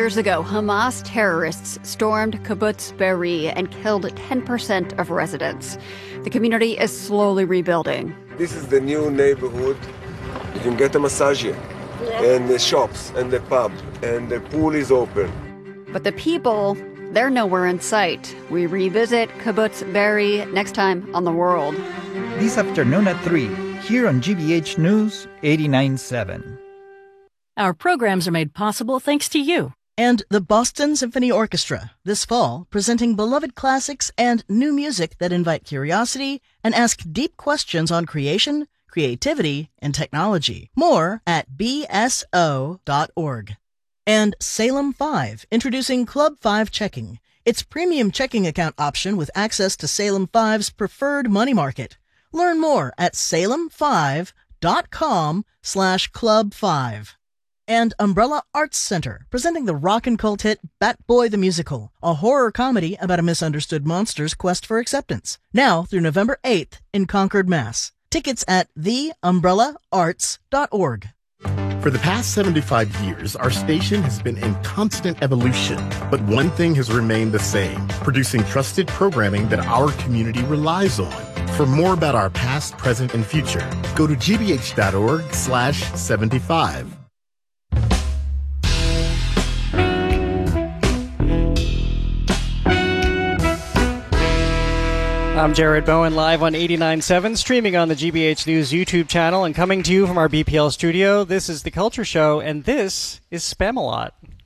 years ago, Hamas terrorists stormed Kibbutz Be'eri and killed 10% of residents. The community is slowly rebuilding. This is the new neighborhood. You can get a massage here, and the shops, and the pub, and the pool is open. But the people, they're nowhere in sight. We revisit Kibbutz Be'eri next time on The World. This afternoon at 3, here on GBH News 89.7. Our programs are made possible thanks to you. And the Boston Symphony Orchestra, this fall, presenting beloved classics and new music that invite curiosity and ask deep questions on creation, creativity, and technology. More at bso.org. And Salem 5, introducing Club 5 Checking. Its premium checking account option with access to Salem 5's preferred money market. Learn more at salem5.com/club5. And Umbrella Arts Center, presenting the rock and cult hit Bat Boy the Musical, a horror comedy about a misunderstood monster's quest for acceptance. Now through November 8th in Concord, Mass. Tickets at theumbrellaarts.org. For the past 75 years, our station has been in constant evolution, but one thing has remained the same, producing trusted programming that our community relies on. For more about our past, present, and future, go to gbh.org/75. I'm Jared Bowen, live on 89.7, streaming on the GBH News YouTube channel, and coming to you from our BPL studio. This is The Culture Show, and this is Spamalot.